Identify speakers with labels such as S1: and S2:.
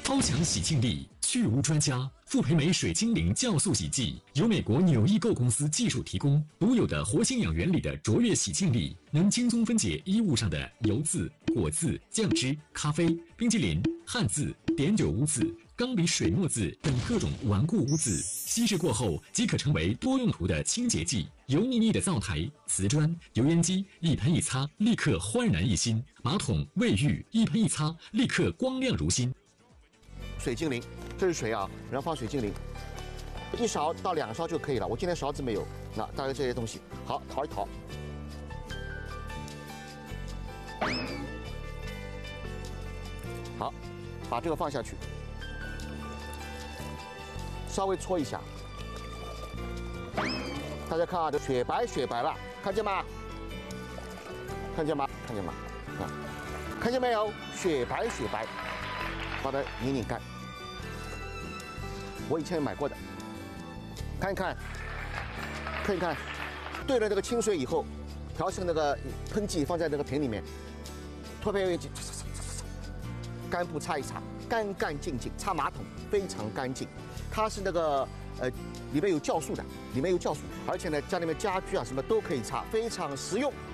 S1: 超强洗净力，去污专家。复培美水精灵酵素洗剂由美国纽易购公司技术提供，独有的活性氧原理的卓越洗净力，能轻松分解衣物上的油渍、果渍、酱汁、咖啡、冰激凌、汗渍、碘酒污渍、钢笔水墨渍等各种顽固污渍。稀释过后即可成为多用途的清洁剂。油腻腻的灶台、瓷砖、油烟机一喷一擦，立刻焕然一新；马桶、卫浴一喷一擦，立刻光亮如新。
S2: 水精灵，这是水啊，然后放水精灵，1勺到2勺就可以了。我今天勺子没有，那大概这些东西，好淘一淘。好，把这个放下去，稍微搓一下。大家看啊，这雪白雪白了，看见吗？看见吗？看见吗？啊，看见没有？雪白雪白，把它拧拧干。我以前买过的，看一看，看一看，兑了那个清水以后，调成那个喷剂放在那个瓶里面，脱片油烟机，干布擦一擦，干干净净，擦马桶非常干净。它是那个里面有酵素的，里面有酵素，而且呢家里面家居啊什么都可以擦，非常实用。